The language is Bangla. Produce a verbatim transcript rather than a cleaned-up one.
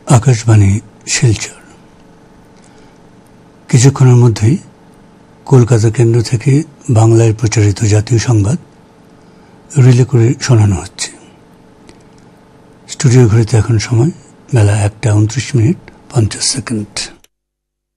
আকাশবাণী শিলচর। কিছুক্ষণের মধ্যেই কলকাতা কেন্দ্র থেকে বাংলায় প্রচারিত জাতীয় সংবাদ রিলে করে শোনানো হচ্ছে। স্টুডিও ঘড়িতে এখন সময় বেলা একটা উনত্রিশ মিনিট পঞ্চাশ সেকেন্ড।